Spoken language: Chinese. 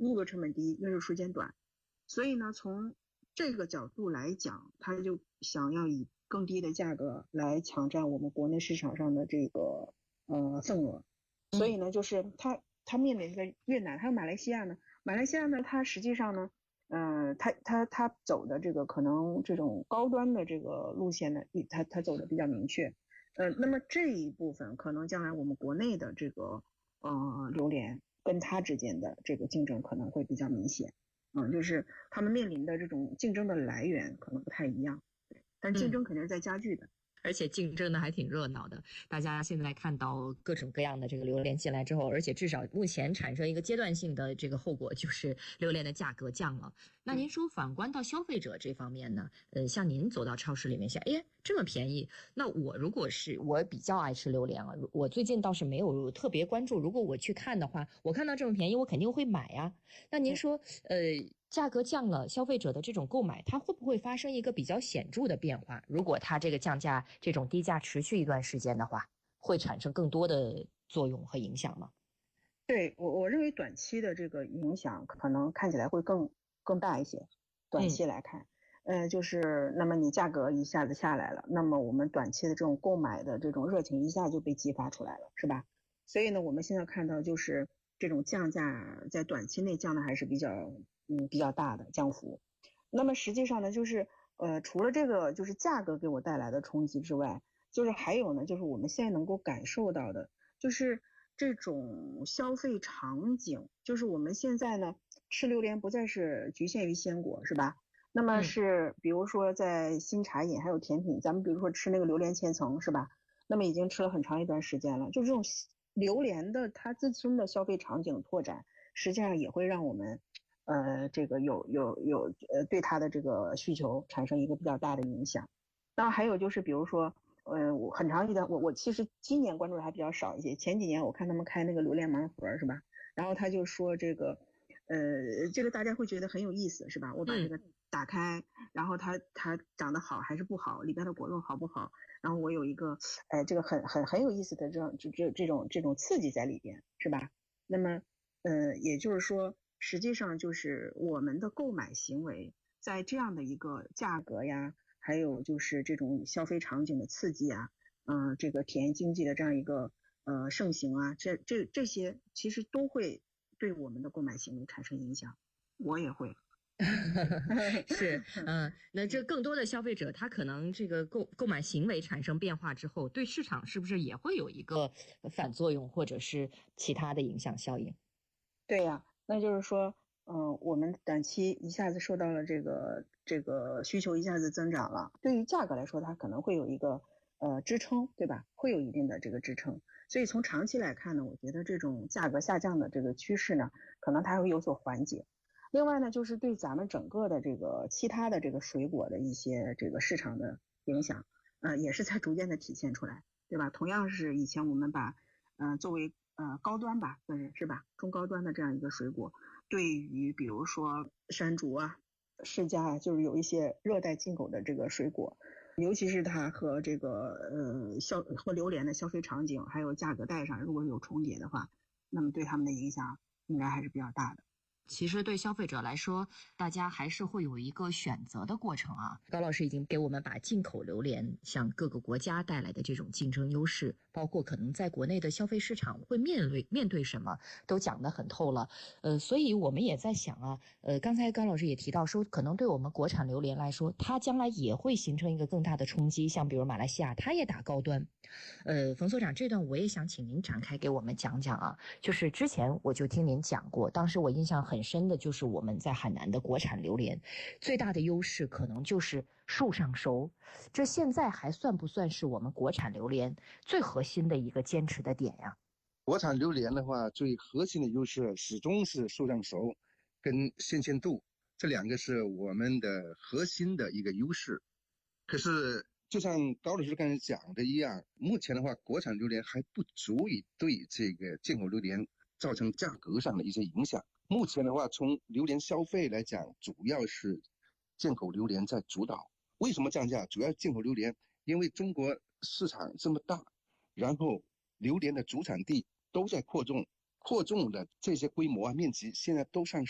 录入成本低，运输时间短，所以呢，从这个角度来讲，他就想要以更低的价格来抢占我们国内市场上的这个份额。所以呢，就是他面临的越南还有马来西亚呢，它实际上呢，他走的这个可能这种高端的这个路线呢，他走的比较明确。那么这一部分可能将来我们国内的这个榴莲跟它之间的这个竞争可能会比较明显。就是他们面临的这种竞争的来源可能不太一样，但竞争肯定是在加剧的。 而且竞争的还挺热闹的，大家现在看到各种各样的这个榴莲进来之后，而且至少目前产生一个阶段性的这个后果，就是榴莲的价格降了。那您说反观到消费者这方面呢？像您走到超市里面想，哎，这么便宜，那我如果是我比较爱吃榴莲啊，我最近倒是没有特别关注，如果我去看的话，我看到这么便宜，我肯定会买呀。那您说，价格降了，消费者的这种购买，它会不会发生一个比较显著的变化？如果它这个降价这种低价持续一段时间的话，会产生更多的作用和影响吗？ 对，我认为短期的这个影响可能看起来会更大一些。短期来看，就是那么你价格一下子下来了，那么我们短期的这种购买的这种热情一下就被激发出来了，是吧？所以呢，我们现在看到就是这种降价在短期内降的还是比较大的降幅。那么实际上呢，就是除了这个就是价格给我带来的冲击之外，就是还有呢，就是我们现在能够感受到的，就是这种消费场景，就是我们现在呢吃榴莲不再是局限于鲜果，是吧？那么是比如说在新茶饮还有甜品，咱们比如说吃那个榴莲千层，是吧？那么已经吃了很长一段时间了，就这种榴莲的它自身的消费场景拓展，实际上也会让我们这个有对它的这个需求产生一个比较大的影响。当然还有就是比如说我很长一段我其实今年关注的还比较少一些，前几年我看他们开那个榴莲盲盒，是吧？然后他就说这个这个大家会觉得很有意思，是吧？我把这个打开，然后它长得好还是不好，里边的果肉好不好，然后我有一个这个很有意思的这种刺激在里边，是吧？那么也就是说实际上就是我们的购买行为在这样的一个价格呀，还有就是这种消费场景的刺激啊，这个体验经济的这样一个盛行啊，这些其实都会对我们的购买行为产生影响，我也会。 是，那这更多的消费者他可能这个购买行为产生变化之后，对市场是不是也会有一个反作用，或者是其他的影响效应？ 对呀，那就是说，我们短期一下子受到了这个需求一下子增长了，对于价格来说，它可能会有一个支撑，对吧？会有一定的这个支撑。所以从长期来看呢，我觉得这种价格下降的这个趋势呢，可能它会有所缓解。另外呢，就是对咱们整个的这个其他的这个水果的一些这个市场的影响，也是在逐渐的体现出来，对吧？同样是以前我们把作为高端吧，是吧？中高端的这样一个水果，对于比如说山竹啊、释迦啊，就是有一些热带进口的这个水果，尤其是它和这个和榴莲的消费场景还有价格带上如果有重叠的话，那么对他们的影响应该还是比较大的。 其实对消费者来说，大家还是会有一个选择的过程啊。高老师已经给我们把进口榴莲向各个国家带来的这种竞争优势，包括可能在国内的消费市场会面对什么，都讲得很透了。所以我们也在想啊，刚才高老师也提到说，可能对我们国产榴莲来说，它将来也会形成一个更大的冲击。像比如马来西亚，它也打高端。冯所长，这段我也想请您展开给我们讲讲啊。就是之前我就听您讲过，当时我印象很深的就是我们在海南的国产榴莲最大的优势可能就是树上熟，这现在还算不算是我们国产榴莲最核心的一个坚持的点呀？ 国产榴莲的话，最核心的优势始终是树上熟跟新鲜度，这两个是我们的核心的一个优势。可是就像高老师刚才讲的一样，目前的话国产榴莲还不足以对这个进口榴莲造成价格上的一些影响。目前的话，从榴莲消费来讲，主要是进口榴莲在主导。为什么降价？主要进口榴莲，因为中国市场这么大，然后榴莲的主产地都在扩种的这些规模啊、面积现在都上